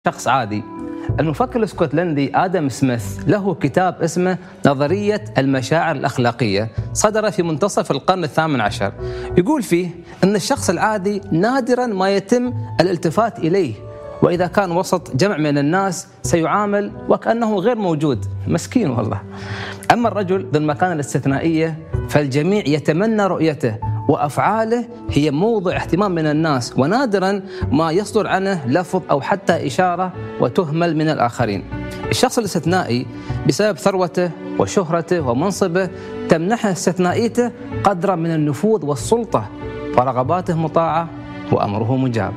شخص عادي. المفكر الاسكتلندي آدم سميث له كتاب اسمه نظرية المشاعر الأخلاقية، صدر في منتصف القرن الثامن عشر. يقول فيه أن الشخص العادي نادرا ما يتم الالتفات إليه، وإذا كان وسط جمع من الناس سيعامل وكأنه غير موجود. مسكين والله. أما الرجل ذو المكانة الاستثنائية فالجميع يتمنى رؤيته، وأفعاله هي موضع اهتمام من الناس، ونادرا ما يصدر عنه لفظ أو حتى إشارة وتهمل من الآخرين. الشخص الاستثنائي بسبب ثروته وشهرته ومنصبه تمنحه استثنائيته قدرا من النفوذ والسلطة، فرغباته مطاعة وأمره مجاب.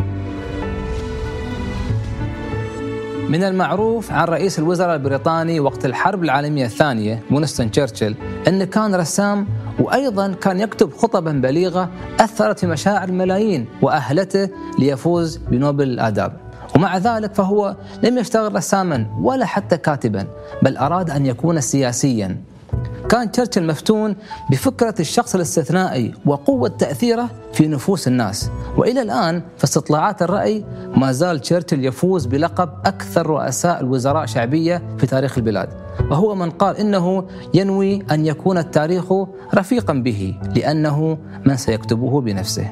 من المعروف عن رئيس الوزراء البريطاني وقت الحرب العالمية الثانية وينستون تشرشل أنه كان رسام، وأيضا كان يكتب خطبا بليغة أثرت في مشاعر الملايين وأهلته ليفوز بنوبل الآداب. ومع ذلك فهو لم يشتغل رساما ولا حتى كاتبا، بل أراد أن يكون سياسيا. كان تشرشل مفتون بفكرة الشخص الاستثنائي وقوة تأثيره في نفوس الناس، وإلى الآن في استطلاعات الرأي ما زال تشرشل يفوز بلقب أكثر رؤساء الوزراء شعبية في تاريخ البلاد، وهو من قال إنه ينوي أن يكون التاريخ رفيقا به لأنه من سيكتبه بنفسه.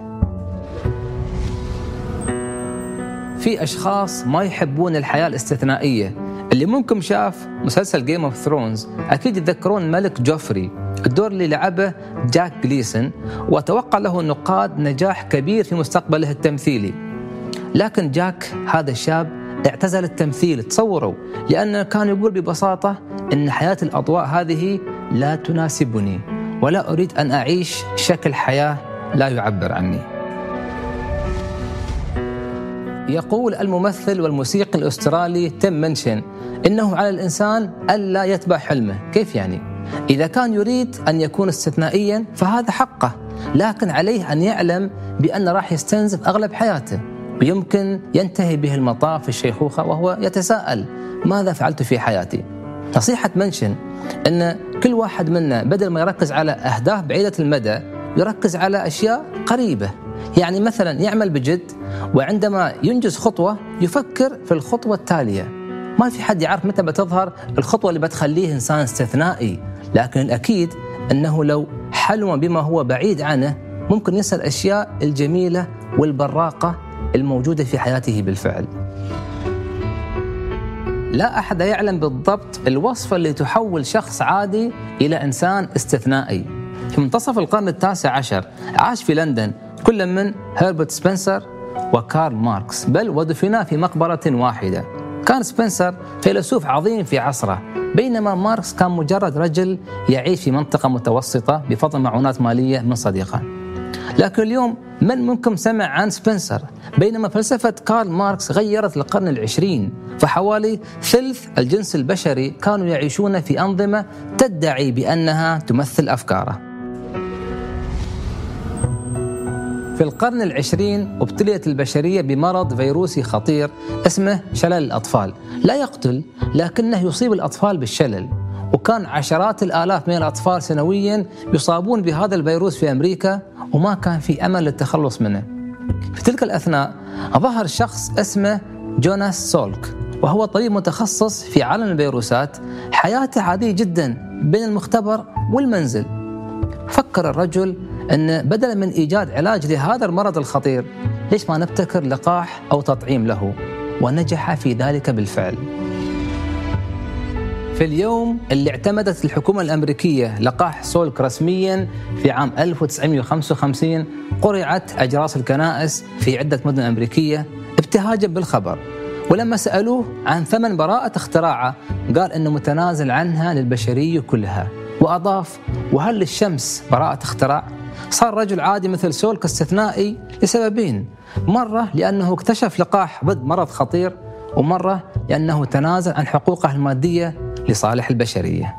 في أشخاص ما يحبون الحياة الاستثنائية. اللي ممكن شاف مسلسل جيم اوف ثرونز أكيد يتذكرون ملك جوفري، الدور اللي لعبه جاك جليسون، وتوقع له النقاد نجاح كبير في مستقبله التمثيلي. لكن جاك هذا الشاب اعتزل التمثيل، تصوروا، لأنه كان يقول ببساطة إن حياة الأضواء هذه لا تناسبني، ولا أريد أن أعيش شكل حياة لا يعبر عني. يقول الممثل والموسيقي الأسترالي تيم منشن إنه على الإنسان ألا يتبع حلمه. كيف يعني؟ إذا كان يريد أن يكون استثنائيا فهذا حقه، لكن عليه أن يعلم بأن راح يستنزف أغلب حياته، ويمكن ينتهي به المطاف في الشيخوخة وهو يتساءل ماذا فعلت في حياتي؟ نصيحة منشن أن كل واحد منا بدل ما يركز على أهداف بعيدة المدى يركز على أشياء قريبة. يعني مثلا يعمل بجد، وعندما ينجز خطوة يفكر في الخطوة التالية. ما في حد يعرف متى بتظهر الخطوة اللي بتخليه إنسان استثنائي، لكن الأكيد أنه لو حلم بما هو بعيد عنه ممكن ينسى الأشياء الجميلة والبراقة الموجودة في حياته بالفعل. لا أحد يعلم بالضبط الوصفة اللي تحول شخص عادي إلى إنسان استثنائي. في منتصف القرن التاسع عشر عاش في لندن كل من هربرت سبنسر وكارل ماركس، بل ودفنا في مقبرة واحدة. كان سبنسر فيلسوف عظيم في عصره، بينما ماركس كان مجرد رجل يعيش في منطقة متوسطة بفضل معونات مالية من صديقه. لكن اليوم من ممكن سمع عن سبنسر؟ بينما فلسفة كارل ماركس غيرت القرن العشرين، فحوالي ثلث الجنس البشري كانوا يعيشون في أنظمة تدعي بأنها تمثل أفكاره. في القرن العشرين ابتليت البشرية بمرض فيروسي خطير اسمه شلل الأطفال. لا يقتل، لكنه يصيب الأطفال بالشلل، وكان عشرات الآلاف من الأطفال سنويا يصابون بهذا الفيروس في أمريكا، وما كان في أمل للتخلص منه. في تلك الأثناء ظهر شخص اسمه جوناس سولك، وهو طبيب متخصص في عالم الفيروسات. حياته عادية جدا بين المختبر والمنزل. فكر الرجل أن بدلا من إيجاد علاج لهذا المرض الخطير، ليش ما نبتكر لقاح أو تطعيم له؟ ونجح في ذلك بالفعل. في اليوم اللي اعتمدت الحكومة الأمريكية لقاح سولك رسميا في عام 1955 قرعت أجراس الكنائس في عدة مدن أمريكية ابتهاجا بالخبر، ولما سألوه عن ثمن براءة اختراعه قال أنه متنازل عنها للبشرية كلها، وأضاف: وهل للشمس براءة اختراع؟ صار رجل عادي مثل سولك استثنائي لسببين: مرة لأنه اكتشف لقاح ضد مرض خطير، ومرة لأنه تنازل عن حقوقه المادية لصالح البشرية.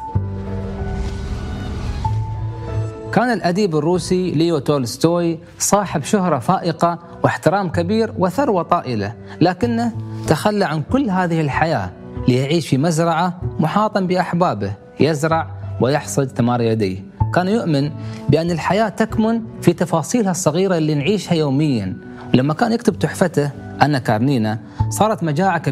كان الأديب الروسي ليو تولستوي صاحب شهرة فائقة واحترام كبير وثروة طائلة، لكنه تخلى عن كل هذه الحياة ليعيش في مزرعة محاطا بأحبابه، يزرع ويحصد ثمار يديه. كان يؤمن بأن الحياة تكمن في تفاصيلها الصغيرة اللي نعيشها يوميا. لما كان يكتب تحفته أنا كارنينا صارت مجاعة